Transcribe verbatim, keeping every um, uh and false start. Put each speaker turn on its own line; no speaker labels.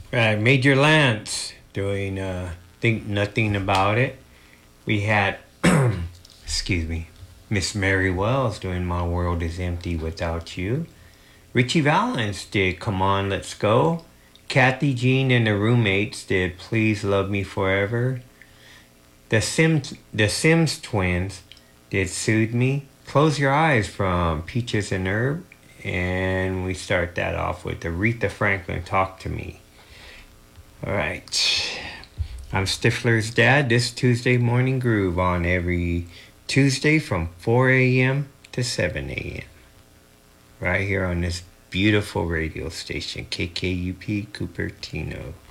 Uh, Major Lance doing uh, Think Nothing About It. We had, excuse me, Miss Mary Wells doing My World Is Empty Without You. Richie Valens did Come On, Let's Go. Kathy Jean and the Roommates did Please Love Me Forever. The Sims, the Sims twins did Soothe Me. Close Your Eyes from Peaches and Herb. And we start that off with Aretha Franklin, Talk to Me. All right. I'm Stifler's dad. This Tuesday Morning Groove on every Tuesday from four a.m. to seven a.m. Right here on this beautiful radio station, K K U P Cupertino.